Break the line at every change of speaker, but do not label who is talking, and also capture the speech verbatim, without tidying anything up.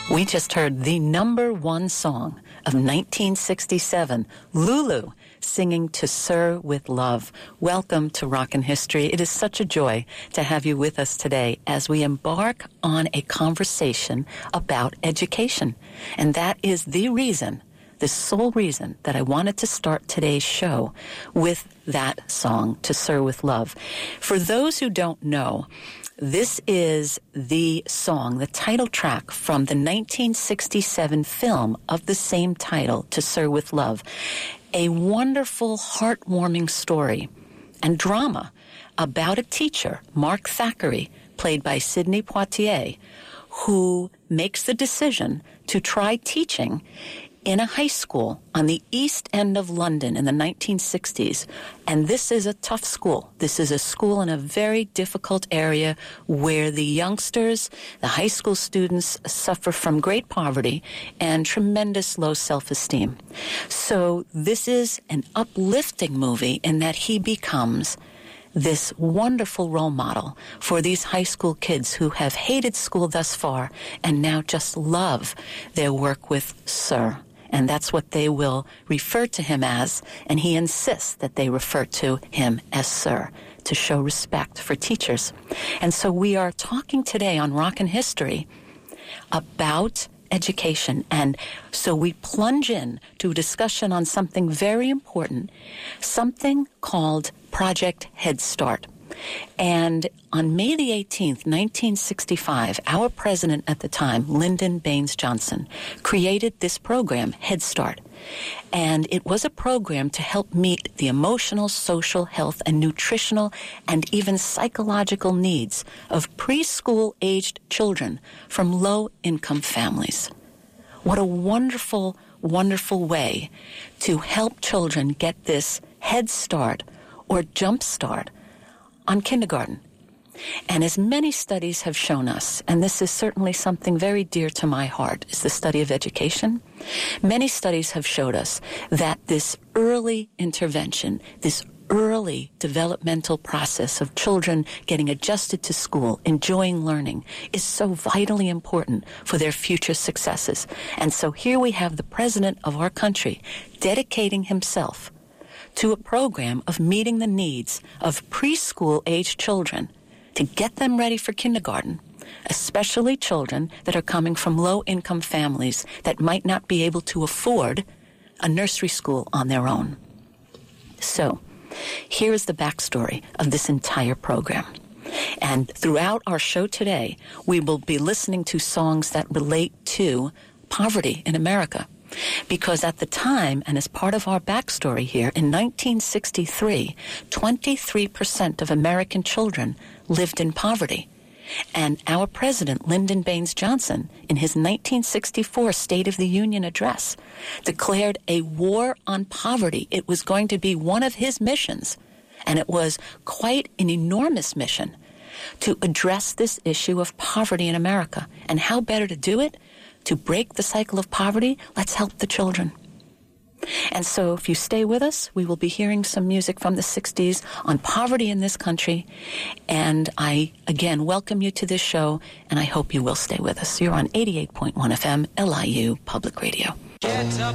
We just heard the number one song of nineteen sixty-seven, Lulu, singing To Sir with Love. Welcome to Rockin' History. It is such a joy to have you with us today as we embark on a conversation about education. And that is the reason, the sole reason that I wanted to start today's show with that song, To Sir with Love. For those who don't know, this is the song, the title track from the nineteen sixty-seven film of the same title, To Sir with Love. A wonderful, heartwarming story and drama about a teacher, Mark Thackeray, played by Sidney Poitier, who makes the decision to try teaching in a high school on the East End of London in the nineteen sixties. And this is a tough school. This is a school in a very difficult area where the youngsters, the high school students, suffer from great poverty and tremendous low self-esteem. So this is an uplifting movie in that he becomes this wonderful role model for these high school kids who have hated school thus far and now just love their work with Sir. And that's what they will refer to him as, and he insists that they refer to him as Sir, to show respect for teachers. And so we are talking today on Rockin' History about education. And so we plunge in to a discussion on something very important, something called Project Head Start. And on May the eighteenth, nineteen sixty-five, our president at the time, Lyndon Baines Johnson, created this program, Head Start. And it was a program to help meet the emotional, social, health, and nutritional, and even psychological needs of preschool-aged children from low-income families. What a wonderful, wonderful way to help children get this head start or jump start on kindergarten. And as many studies have shown us, and this is certainly something very dear to my heart, is the study of education. Many studies have showed us that this early intervention, this early developmental process of children getting adjusted to school, enjoying learning, is so vitally important for their future successes. And so here we have the president of our country dedicating himself to a program of meeting the needs of preschool-aged children to get them ready for kindergarten, especially children that are coming from low-income families that might not be able to afford a nursery school on their own. So, here is the backstory of this entire program. And throughout our show today, we will be listening to songs that relate to poverty in America. Because at the time, and as part of our backstory here, in nineteen sixty-three, twenty-three percent of American children lived in poverty. And our president, Lyndon Baines Johnson, in his nineteen sixty-four State of the Union address, declared a war on poverty. It was going to be one of his missions, and it was quite an enormous mission to address this issue of poverty in America. And how better to do it? To break the cycle of poverty, let's help the children. And so if you stay with us, we will be hearing some music from the sixties on poverty in this country. And I, again, welcome you to this show, and I hope you will stay with us. You're on eighty-eight point one F M, L I U Public Radio.
Get up